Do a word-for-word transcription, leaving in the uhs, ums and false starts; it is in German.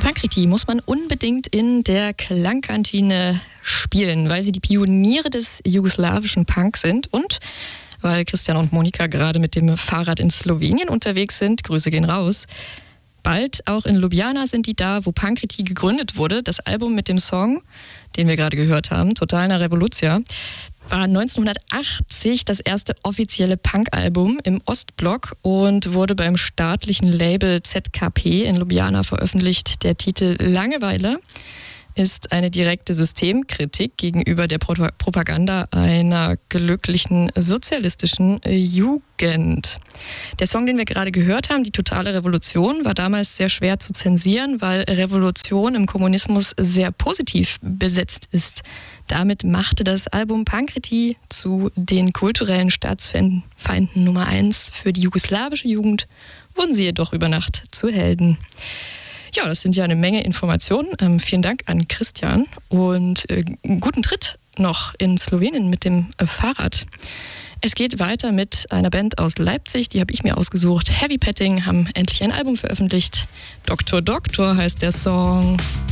Pankriti muss man unbedingt in der Klangkantine spielen, weil sie die Pioniere des jugoslawischen Punk sind und weil Christian und Monika gerade mit dem Fahrrad in Slowenien unterwegs sind. Grüße gehen raus. Bald auch in Ljubljana sind die da, wo Pankriti gegründet wurde. Das Album mit dem Song, den wir gerade gehört haben, Totalna Revolucija, war neunzehnhundertachtzig das erste offizielle Punk-Album im Ostblock und wurde beim staatlichen Label Z K P in Ljubljana veröffentlicht. Der Titel Langeweile ist eine direkte Systemkritik gegenüber der Pro- Propaganda einer glücklichen sozialistischen Jugend. Der Song, den wir gerade gehört haben, die Totale Revolution, war damals sehr schwer zu zensieren, weil Revolution im Kommunismus sehr positiv besetzt ist. Damit machte das Album Pankriti zu den kulturellen Staatsfeinden Nummer eins. Für die jugoslawische Jugend wurden sie jedoch über Nacht zu Helden. Ja, das sind ja eine Menge Informationen. Ähm, vielen Dank an Christian und äh, guten Tritt noch in Slowenien mit dem äh, Fahrrad. Es geht weiter mit einer Band aus Leipzig, die habe ich mir ausgesucht. Heavy Petting haben endlich ein Album veröffentlicht. Doktor Doktor heißt der Song.